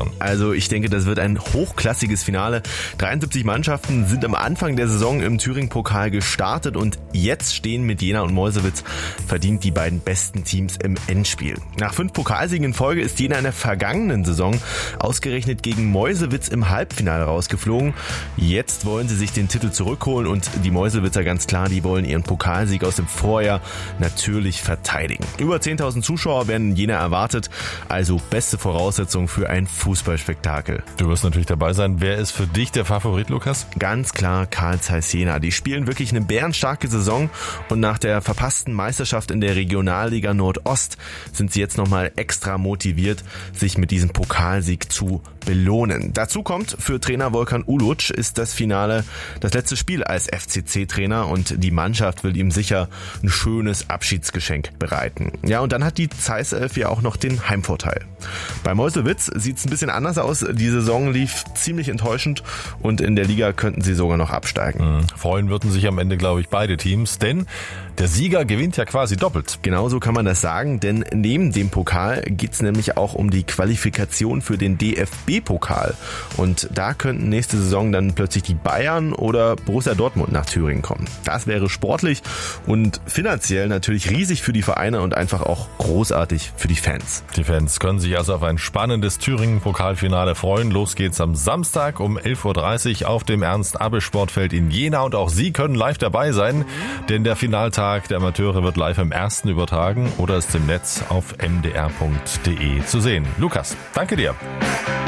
schon. Also ich denke, das wird ein hochklassiges Finale. 73 Mannschaften sind am Anfang der Saison im Thüringen-Pokal gestartet und jetzt stehen mit Jena und Meuselwitz verdient die beiden besten Teams im Endspiel. Nach 5 Pokalsiegen in Folge ist Jena in der vergangenen Saison ausgerechnet gegen Meuselwitz im Halbfinale rausgeflogen. Jetzt wollen sie sich den Titel zurückholen und die Meuselwitzer ganz klar, die wollen ihren Pokalsieg aus dem Vorjahr natürlich verteidigen. Über 10.000 Zuschauer werden in Jena erwartet, also beste Voraussetzung für ein Fußballspektakel. Du wirst natürlich dabei sein. Wer ist für dich der Favorit, Lukas? Ganz klar Carl Zeiss Jena. Die spielen wirklich eine bärenstarke Saison und nach der verpassten Meisterschaft in der Regionalliga Nordost sind sie jetzt nochmal extra motiviert, sich mit diesem Pokalsieg zu belohnen. Dazu kommt, für Trainer Volkan Uluc ist das Finale das letzte Spiel als FCC-Trainer und die Mannschaft will ihm sicher ein schönes Abschiedsgeschenk bereiten. Ja, und dann hat die Zeiss Elf ja auch noch den Heimvorteil. Bei Meuselwitz sieht es ein bisschen anders aus. Die Saison lief ziemlich enttäuschend und in der Liga könnten sie sogar noch absteigen. Freuen würden sich am Ende, glaube ich, beide Teams, denn der Sieger gewinnt ja quasi doppelt. Genauso kann man das sagen, denn neben dem Pokal geht's nämlich auch um die Qualifikation für den DFB-Pokal. Und da könnten nächste Saison dann plötzlich die Bayern oder Borussia Dortmund nach Thüringen kommen. Das wäre sportlich und finanziell natürlich riesig für die Vereine und einfach auch großartig für die Fans. Die Fans können sich also auf ein spannendes Thüringen-Pokalfinale freuen. Los geht's am Samstag um 11.30 Uhr auf dem Ernst-Abbe-Sportfeld in Jena und auch Sie können live dabei sein, denn der Finaltag der Amateure wird live im Ersten übertragen oder ist im Netz auf mdr.de zu sehen. Lukas, danke dir.